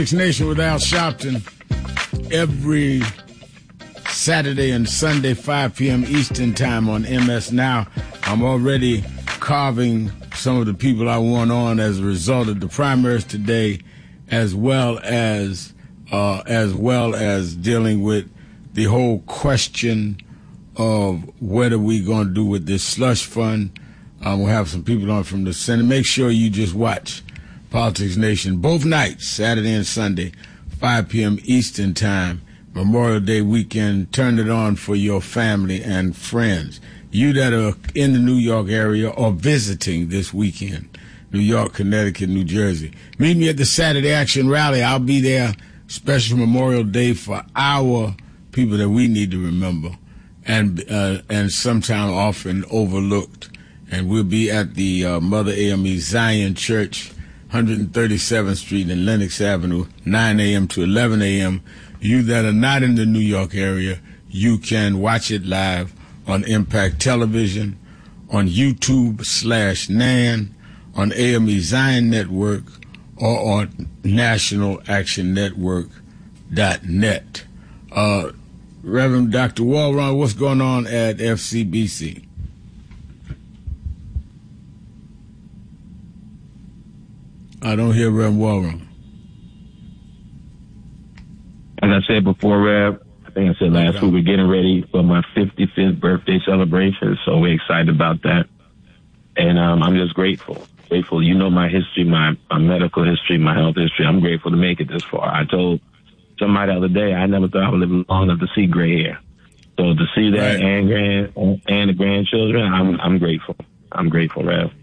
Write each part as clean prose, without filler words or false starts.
Nation with Al Sharpton every Saturday and Sunday, 5 p.m. Eastern Time on MS Now. I'm already carving some of the people I want on as a result of the primaries today, as well as dealing with the whole question of what are we going to do with this slush fund. We'll have some people on from the Senate. Make sure you just watch Politics Nation both nights, Saturday and Sunday, 5 p.m. Eastern Time, Memorial Day weekend. Turn it on for your family and friends. You that are in the New York area or visiting this weekend, New York, Connecticut, New Jersey, meet me at the Saturday Action Rally. I'll be there, special Memorial Day for our people that we need to remember and sometimes often overlooked. And we'll be at the Mother AME Zion Church, 137th Street and Lenox Avenue, 9 a.m. to 11 a.m. You that are not in the New York area, you can watch it live on Impact Television, on YouTube/NAN, on AME Zion Network, or on nationalactionnetwork.net. Reverend Dr. Walron, what's going on at FCBC? I don't hear Rev Warren. As I said before, Rev, I think I said last week, we're getting ready for my 55th birthday celebration, so we're excited about that. And I'm just grateful. You know my history, my medical history, my health history. I'm grateful to make it this far. I told somebody the other day I never thought I would live long enough to see gray hair. So to see that and the grandchildren, I'm grateful. I'm grateful, Rev.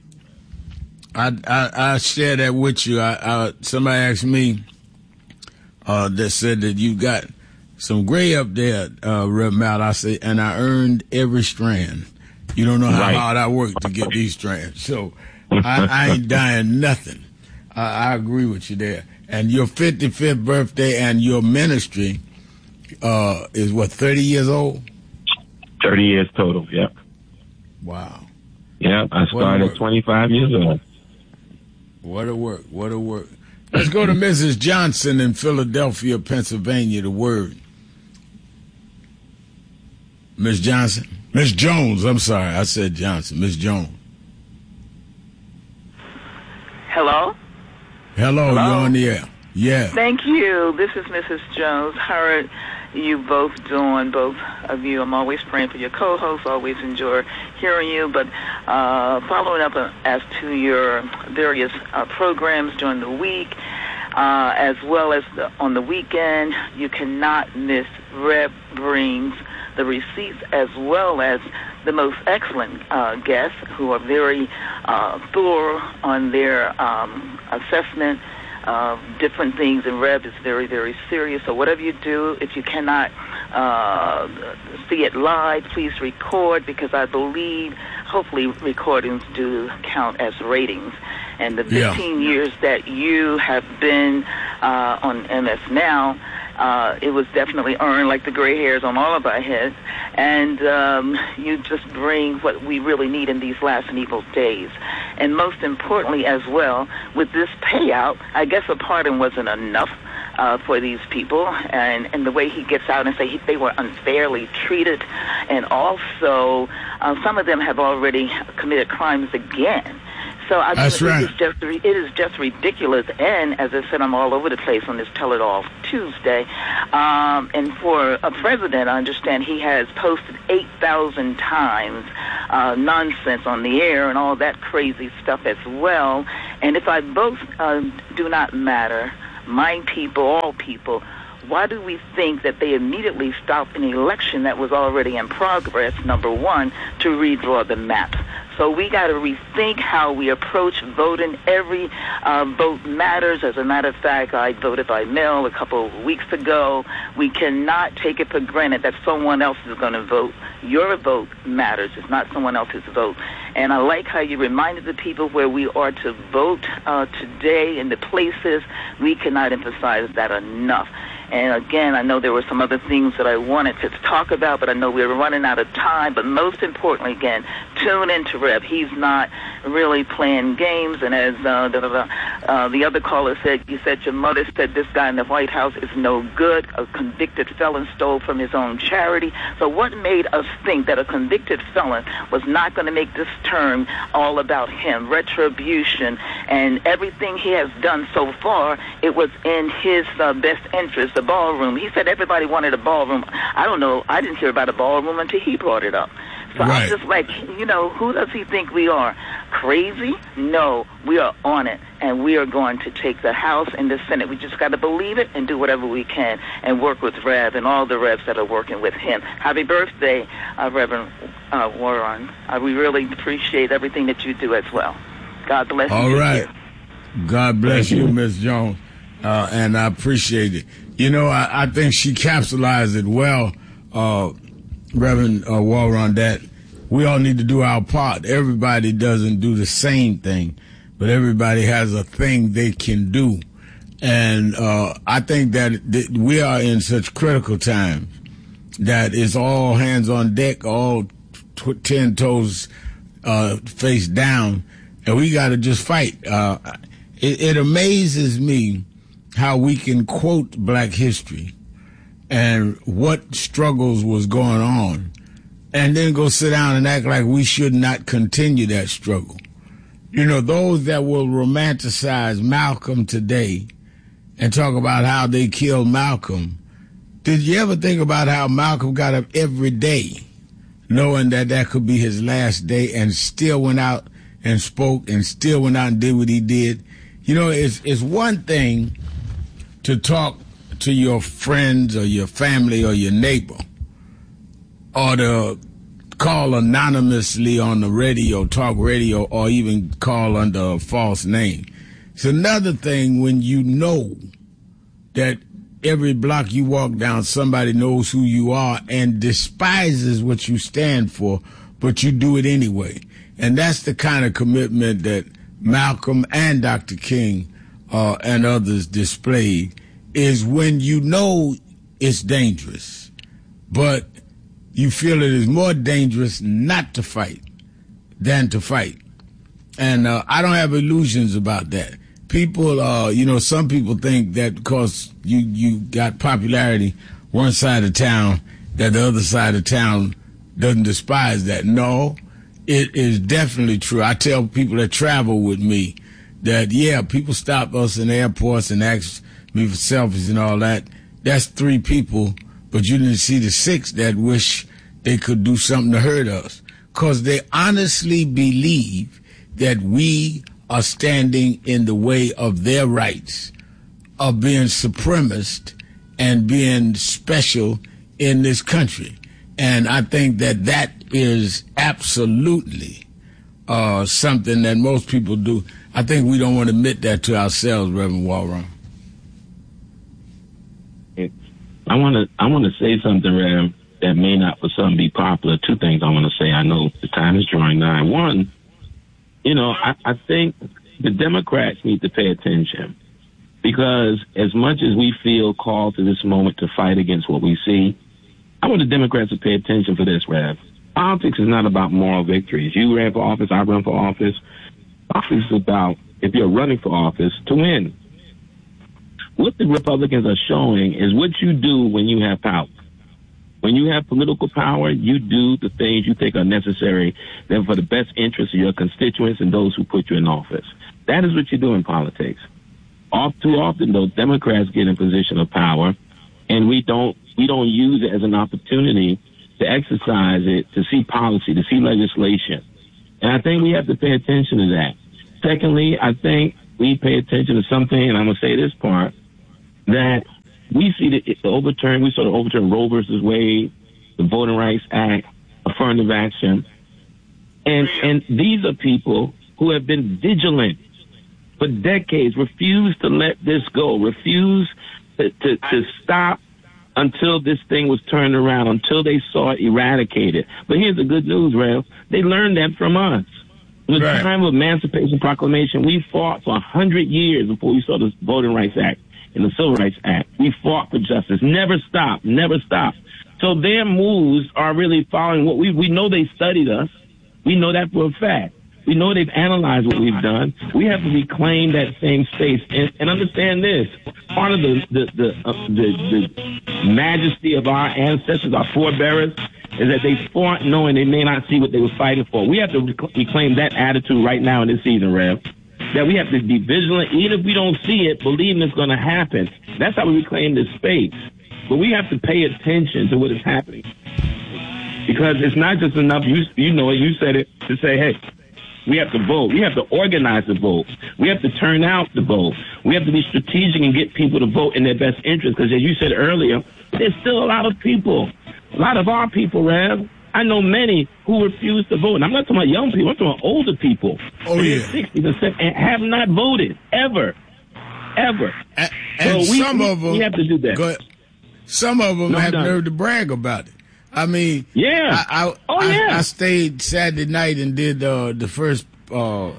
I share that with you. Somebody asked me that said that you got some gray up there, Rev Mal. I say, and I earned every strand. You don't know how hard I worked to get these strands. So I ain't dying nothing. I agree with you there. And your 55th birthday and your ministry is what, 30 years old? 30 years total, yep. Wow. Yep, I started at 25 years old. What a work. Let's go to Mrs. Johnson in Philadelphia, Pennsylvania, the word. Miss Johnson? Miss Jones, I'm sorry. I said Johnson. Miss Jones. Hello? Hello, you're on the air. Yeah. Thank you. This is Mrs. Jones. How are you both doing, both of you? I'm always praying for your co-hosts, always enjoy hearing you, but following up as to your various programs during the week, as well as on the weekend, you cannot miss Reb brings the receipts as well as the most excellent guests who are very thorough on their assessment of different things, and Reb is very, very serious. So whatever you do, if you cannot see it live, please record, because I believe hopefully recordings do count as ratings. And the 15 years that you have been on MS Now, it was definitely earned, like the gray hairs on all of our heads. And you just bring what we really need in these last and evil days. And most importantly as well, with this payout, I guess a pardon wasn't enough for these people. And the way he gets out and say they were unfairly treated. And also, some of them have already committed crimes again. So I That's mean, right. It is just ridiculous. And as I said, I'm all over the place on this Tell It All Tuesday. And for a president, I understand he has posted 8,000 times nonsense on the air and all that crazy stuff as well. And if I both do not matter, my people, all people, why do we think that they immediately stopped an election that was already in progress, number one, to redraw the map? So we got to rethink how we approach voting. Every vote matters. As a matter of fact, I voted by mail a couple of weeks ago. We cannot take it for granted that someone else is going to vote. Your vote matters. It's not someone else's vote. And I like how you reminded the people where we are to vote today in the places. We cannot emphasize that enough. And again, I know there were some other things that I wanted to talk about, but I know we're running out of time. But most importantly, again, tune into Reb. He's not really playing games. And as the other caller said, you said your mother said this guy in the White House is no good. A convicted felon stole from his own charity. So what made us think that a convicted felon was not going to make this term all about him, retribution, and everything he has done so far? It was in his best interest, the ballroom. He said everybody wanted a ballroom. I don't know. I didn't hear about a ballroom until he brought it up. So right. I'm just like, who does he think we are? Crazy? No, we are on it, and we are going to take the House and the Senate. We just got to believe it and do whatever we can and work with Rev and all the Revs that are working with him. Happy birthday, Reverend Warren. We really appreciate everything that you do as well. God bless you. All right. God bless you, Ms. Jones, and I appreciate it. I think she capsulized it well, Reverend Warren, that we all need to do our part. Everybody doesn't do the same thing, but everybody has a thing they can do. And I think that we are in such critical times that it's all hands on deck, all 10 toes face down, and we got to just fight. It amazes me how we can quote Black history and what struggles was going on, and then go sit down and act like we should not continue that struggle. Those that will romanticize Malcolm today and talk about how they killed Malcolm, did you ever think about how Malcolm got up every day knowing that that could be his last day and still went out and spoke and still went out and did what he did? It's one thing to talk to your friends or your family or your neighbor, or to call anonymously on the radio, talk radio, or even call under a false name. It's another thing when you know that every block you walk down, somebody knows who you are and despises what you stand for, but you do it anyway. And that's the kind of commitment that Malcolm and Dr. King and others displayed, is when you know it's dangerous, but you feel it is more dangerous not to fight than to fight. And I don't have illusions about that. People, some people think that because you got popularity one side of town, that the other side of town doesn't despise that. No, it is definitely true. I tell people that travel with me that, people stop us in airports and ask me for selfies and all that. That's 3 people, but you didn't see the 6 that wish they could do something to hurt us, because they honestly believe that we are standing in the way of their rights of being supremacist and being special in this country. And I think that is absolutely something that most people do. I think we don't want to admit that to ourselves, Reverend Warren. I want to say something, Rev, that may not for some be popular. 2 things I want to say. I know the time is drawing nigh. One, I think the Democrats need to pay attention, because as much as we feel called to this moment to fight against what we see, I want the Democrats to pay attention for this, Rev. Politics is not about moral victories. You ran for office, I run for office. Office is about, if you're running for office, to win. What the Republicans are showing is what you do when you have power. When you have political power, you do the things you think are necessary then for the best interest of your constituents and those who put you in office. That is what you do in politics. Too often, though, Democrats get in position of power, and we don't use it as an opportunity to exercise it, to see policy, to see legislation. And I think we have to pay attention to that. Secondly, I think we pay attention to something, and I'm going to say this part, that we see we sort of overturn Roe versus Wade, the Voting Rights Act, affirmative action. And these are people who have been vigilant for decades, refuse to let this go, refuse to stop until this thing was turned around, until they saw it eradicated. But here's the good news, Rev. They learned that from us. In the time of Emancipation Proclamation, we fought for 100 years before we saw the Voting Rights Act and the Civil Rights Act. We fought for justice. Never stopped. So their moves are really following what we know. They studied us. We know that for a fact. We know they've analyzed what we've done. We have to reclaim that same space and understand this. Part of the majesty of our ancestors, our forebearers, is that they fought knowing they may not see what they were fighting for. We have to reclaim that attitude right now in this season, Rev. That we have to be vigilant, even if we don't see it, believing it's going to happen. That's how we reclaim this space. But we have to pay attention to what is happening. Because it's not just enough, you know it, you said it, to say, hey, we have to vote. We have to organize the vote. We have to turn out the vote. We have to be strategic and get people to vote in their best interest. Because as you said earlier, there's still a lot of people, a lot of our people, Rev. I know many who refuse to vote. And I'm not talking about young people. I'm talking about older people. Oh, yeah. 60% and have not voted, ever. And so some of them, we have to do that. Some of them have nerve to brag about it. I mean, yeah. I stayed Saturday night and did the first part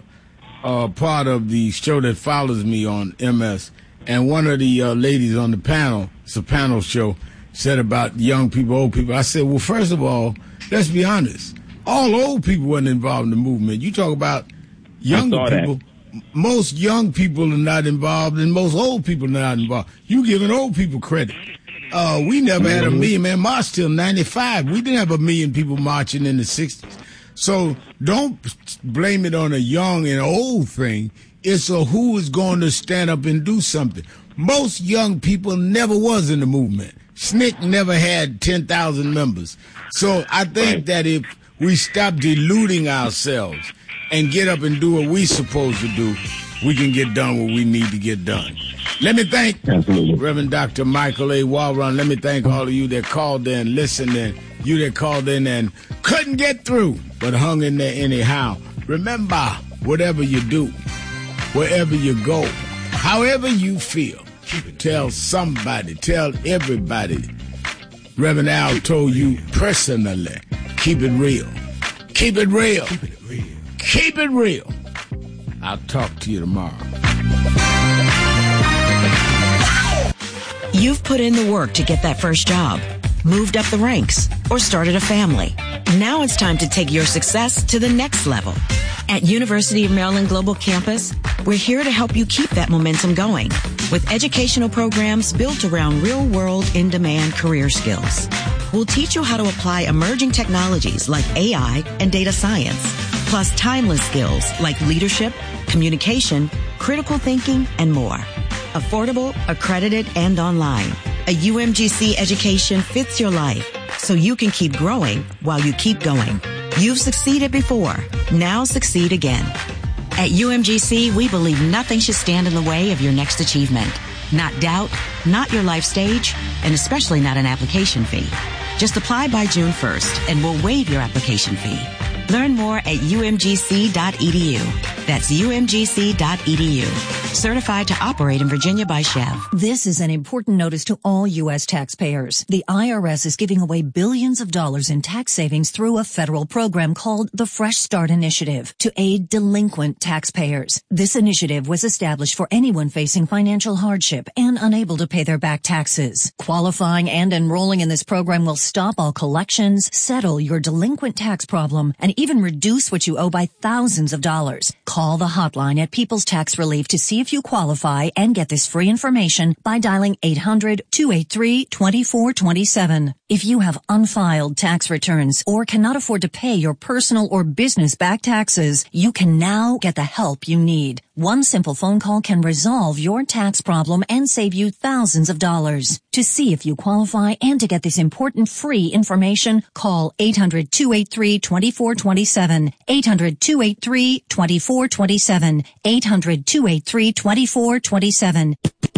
of the show that follows me on MS. And one of the ladies on the panel, it's a panel show, said about young people, old people. I said, well, first of all, let's be honest. All old people weren't involved in the movement. You talk about younger people. Most young people are not involved, and most old people are not involved. You giving old people credit. We never had a million-man march till 95. We didn't have a million people marching in the 60s. So don't blame it on a young and old thing. It's a who is going to stand up and do something. Most young people never was in the movement. SNCC never had 10,000 members. So I think that if we stop deluding ourselves and get up and do what we're supposed to do, we can get done what we need to get done. Let me thank Reverend Dr. Michael A. Walron. Let me thank all of you that called in, listened in, you that called in and couldn't get through, but hung in there anyhow. Remember, whatever you do, wherever you go, however you feel, tell somebody, tell everybody. Reverend Al told you personally, keep it real. Keep it real. Keep it real. I'll talk to you tomorrow. You've put in the work to get that first job, moved up the ranks, or started a family. Now it's time to take your success to the next level. At University of Maryland Global Campus, we're here to help you keep that momentum going with educational programs built around real-world, in-demand career skills. We'll teach you how to apply emerging technologies like AI and data science, plus timeless skills like leadership, communication, critical thinking, and more. Affordable, accredited, and online. A UMGC education fits your life so you can keep growing while you keep going. You've succeeded before. Now succeed again. At UMGC, we believe nothing should stand in the way of your next achievement. Not doubt, not your life stage, and especially not an application fee. Just apply by June 1st and we'll waive your application fee. Learn more at umgc.edu. That's umgc.edu. Certified to operate in Virginia by Chev. This is an important notice to all U.S. taxpayers. The IRS is giving away billions of dollars in tax savings through a federal program called the Fresh Start Initiative to aid delinquent taxpayers. This initiative was established for anyone facing financial hardship and unable to pay their back taxes. Qualifying and enrolling in this program will stop all collections, settle your delinquent tax problem, and even reduce what you owe by thousands of dollars. Call the hotline at People's Tax Relief to see if you qualify and get this free information by dialing 800-283-2427. If you have unfiled tax returns or cannot afford to pay your personal or business back taxes, you can now get the help you need. One simple phone call can resolve your tax problem and save you thousands of dollars. To see if you qualify and to get this important free information, call 800-283-2427. 800-283-2427. 800-283-2427.